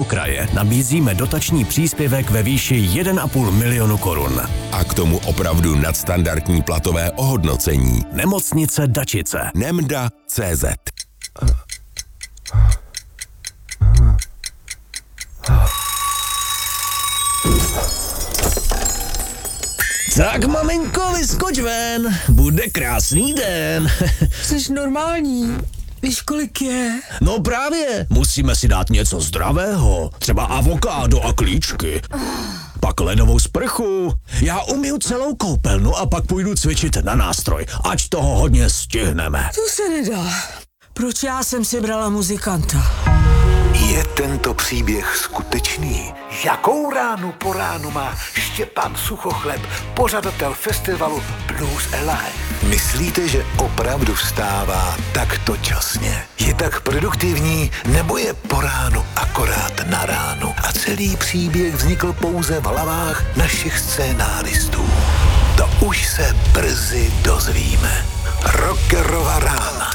kraje nabízíme dotační příspěvek ve výši 1,5 milionu korun. A k tomu opravdu nadstandardní platové ohodnocení. Nemocnice Dačice. Nemda.cz. Tak maminko, vyskoč ven, bude krásný den. Jsi normální, víš kolik je? No právě, musíme si dát něco zdravého, třeba avokádo a klíčky. Pak ledovou sprchu. Já umiju celou koupelnu a pak půjdu cvičit na nástroj, ať toho hodně stihneme. To se nedá. Proč já jsem si brala muzikanta? Je tento příběh skutečný? Jakou ránu po ránu má Štěpán Suchochleb, pořadatel festivalu Blues Alive? Myslíte, že opravdu vstává takto časně? Je tak produktivní, nebo je po ránu akorát na ránu? A celý příběh vznikl pouze v hlavách našich scénáristů. To už se brzy dozvíme. Rockerova rána.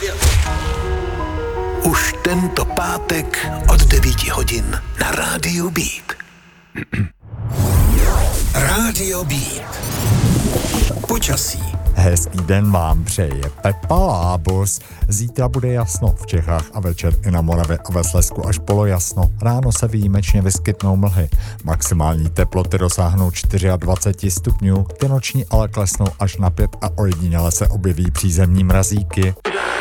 Už tento pátek od 9 hodin na Rádiu Beat. Rádio Beat. Počasí. Hezký den vám přeje Pepa Lábus. Zítra bude jasno v Čechách a večer i na Moravě a ve Slezsku až polojasno. Ráno se výjimečně vyskytnou mlhy. Maximální teploty dosáhnou 24 stupňů, ty noční ale klesnou až na 5 a ojediněle se objeví přízemní mrazíky.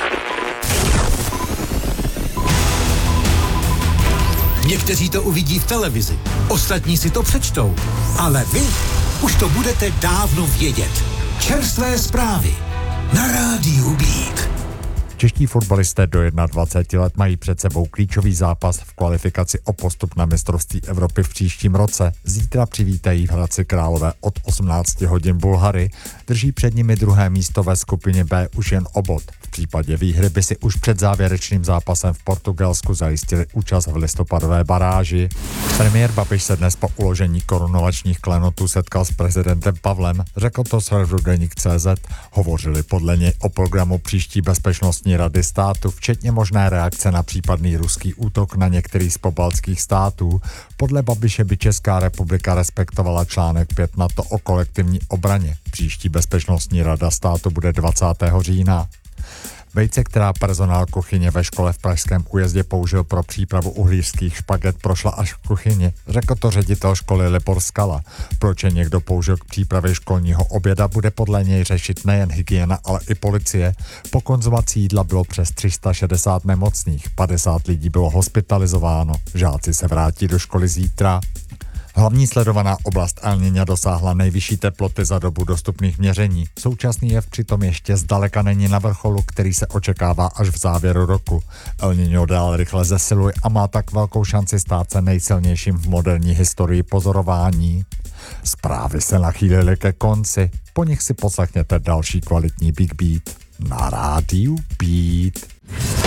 Někteří to uvidí v televizi, ostatní si to přečtou, ale vy už to budete dávno vědět. Čerstvé zprávy na Rádiu Beat. Čeští fotbalisté do 21 let mají před sebou klíčový zápas v kvalifikaci o postup na mistrovství Evropy v příštím roce. Zítra přivítají v Hradci Králové od 18 hodin Bulhary. Drží před nimi druhé místo ve skupině B už jen o bod. V případě výhry by si už před závěrečným zápasem v Portugalsku zajistili účast v listopadové baráži. Premiér Babiš se dnes po uložení korunovačních klenotů setkal s prezidentem Pavlem, řekl to serveru Deník.cz. Hovořili podle něj o programu příští bezpečnostní rady státu, včetně možné reakce na případný ruský útok na některý z pobaltských států. Podle Babiše by Česká republika respektovala článek 5 NATO o kolektivní obraně. Příští bezpečnostní rada státu bude 20. října. Vejce, která personál kuchyně ve škole v pražském Újezdě použil pro přípravu uhlířských špaget, prošla až k kuchyni, řekl to ředitel školy Libor Skala. Proč je někdo použil k přípravě školního oběda, bude podle něj řešit nejen hygiena, ale i policie. Po konzumaci jídla bylo přes 360 nemocných, 50 lidí bylo hospitalizováno. Žáci se vrátí do školy zítra. Hlavní sledovaná oblast El Niña dosáhla nejvyšší teploty za dobu dostupných měření. Současný jev přitom ještě zdaleka není na vrcholu, který se očekává až v závěru roku. El Niño dál rychle zesiluje a má tak velkou šanci stát se nejsilnějším v moderní historii pozorování. Zprávy se nachýlily ke konci, po nich si poslechněte další kvalitní Big Beat na Rádiu Beat.